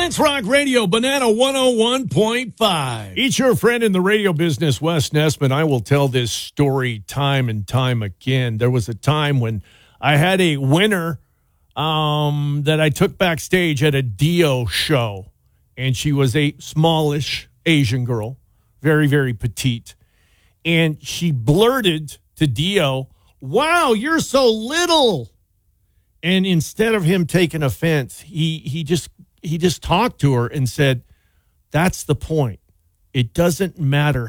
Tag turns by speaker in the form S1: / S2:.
S1: That's Rock Radio, Banana 101.5. Each your friend in the radio business, Wes Nessman. I will tell this story time and time again. There was a time when I had a winner that I took backstage at a Dio show, and she was a smallish Asian girl, very, very petite. And she blurted to Dio, "Wow, you're so little." And instead of him taking offense, he just talked to her and said, "That's the point. It doesn't matter